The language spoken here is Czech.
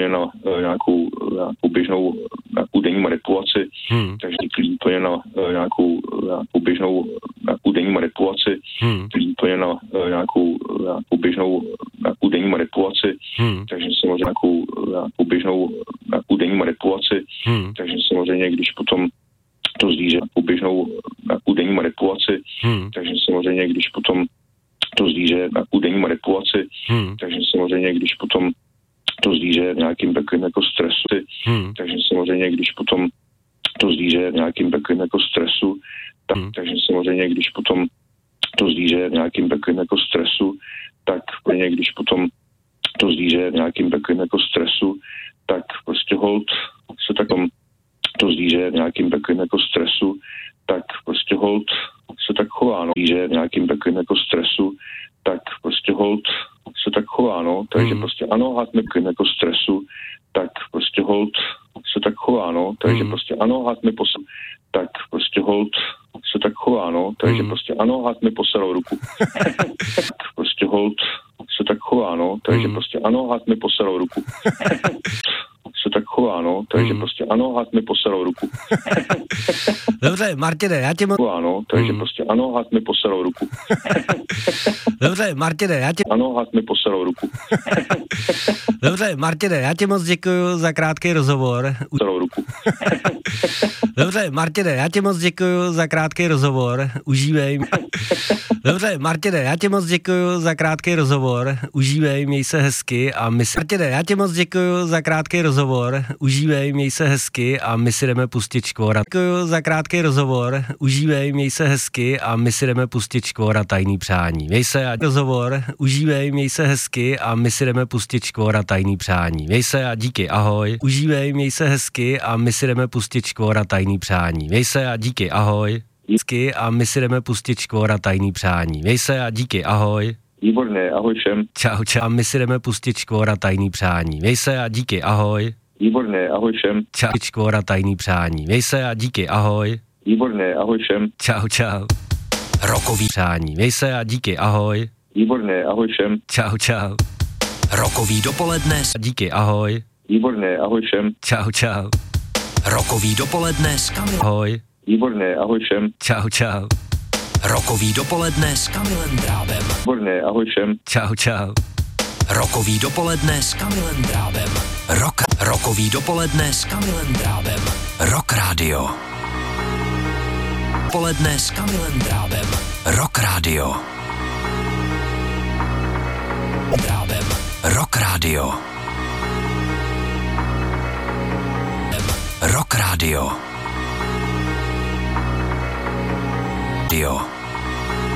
úplně na nějakou běžnou denní manipulaci, takže zvyklý úplně na nějakou běžnou denní manipulaci, úplně na nějakou běžnou denní manipulaci, takže samozřejmě nějakou běžnou denní manipulaci, takže samozřejmě když potom to zvíře běžnou denní manipulaci, takže samozřejmě když potom to zvíře denní manipulaci, takže samozřejmě když potom to zvíře nějakým takovým jako stresu, takže samozřejmě když potom to zvíře nějakým takovým jako stresu, takže samozřejmě když potom to zvíře nějakým takovým jako stresu, tak když potom to zvíře nějakým takovým jako stresu, tak prostě hold se takom to zvíře nějakým takovým jako stresu, tak prostě hold se tak chová, no. Zvíře nějakým takovým jako stresu, tak prostě hold se tak chová, no. Takže prostě ano, hátme jako stresu, tak prostě hold se tak chová, no. Takže prostě ano, hátme tak prostě hold se tak chová, no. Takže prostě ano, hátme posadou ruku. Tak prostě hold se tak chová, no. Takže prostě ano, hátme posadou ruku. Se tak chová, no, takže prostě ano, hátme posadou ruku. Dobře, Martine, já tě moc... Ano, takže prostě ano, hátme posadou ruku. Dobře, Martine, já tě... Ano, hátme posadou ruku. Dobře, Martine, já tě moc děkuju za krátký rozhovor. Posadou ruku. Dobře, Martine, já tě moc děkuju za krátký rozhovor. Užívej. Dobře, Martine, já tě moc děkuju za krátký rozhovor. Užívej, měj se hezky a my si... Martine, já tě moc děkuju za krátký rozhovor. Užívej, měj se hezky a my si jdeme pustit Škvora. Děkuju za krátký rozhovor. Užívej, měj se hezky a my si jdeme pustit Škvora tajný přání. Měj se a rozhovor. Užívej, měj se hezky a my si jdeme pustit Škvora tajný přání. Měj se a díky, ahoj. Užívej, měj se hezky a my si jdeme pustit Škvora tajný přání. Měj se a díky, ahoj. Hezky a my si jdeme pustit Škvora tajný přání. Měj se a díky, ahoj. Výborně, ahoj všem. Čau, čau. A my si jdeme pustit Škvora tajný přání. Měj se a díky, ahoj. Výborně, ahoj všem. Čau, Škvora tajný přání. Měj se a díky, ahoj. Výborně, ahoj všem. Čau, čau. Rokový přání. Měj se a díky, ahoj. Výborně, ahoj všem. Čau, čau. Rokový dopoledne. Díky, ahoj. Výborně, ahoj všem. Čau, čau. Rokový dopoledne s Kamilem. Ahoj. Výborně, ahoj všem. Čau, čau. Rokový dopoledne s Kamilem Drábem. Výborně, ahoj všem. Čau, čau. Rokový dopoledne s Kamilem Drábem. Rokový dopoledne s Kamilem Drábem. Rock Radio. Dopoledne s Kamilem Drábem. Rock Radio. Drábem. Rock Radio. Rock Radio.